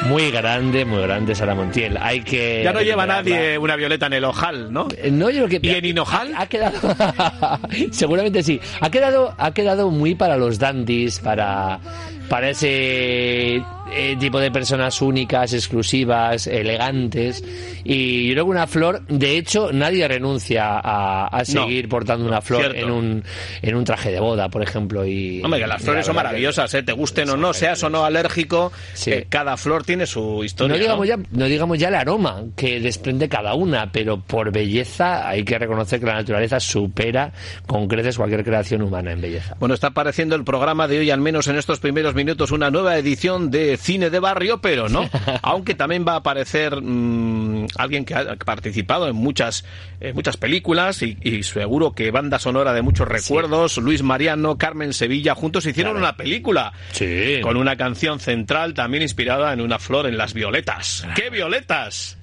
muy grande Sara Montiel. Hay que ya no lleva nadie una violeta en el ojal, ¿no? No, yo creo que... ¿Y en Hinojal? Ha quedado... Seguramente sí. Ha quedado muy para los dandis, para ese tipo de personas únicas, exclusivas, elegantes. Y yo creo que una flor, de hecho, nadie renuncia a seguir portando una flor en un traje de boda, por ejemplo. Hombre, que las flores son maravillosas, te gusten o no, seas o no alérgico, cada flor tiene su historia. No digamos ya el aroma que desprende cada una, pero por belleza hay que reconocer que la naturaleza supera con creces cualquier creación humana en belleza. Bueno, está apareciendo el programa de hoy, al menos en estos primeros minutos, una nueva edición de Cine de Barrio, pero no, aunque también va a aparecer alguien que ha participado en muchas películas y seguro que banda sonora de muchos recuerdos, Luis Mariano, Carmen Sevilla, juntos hicieron una película con una canción central también inspirada en una flor, en las violetas. ¡Qué violetas!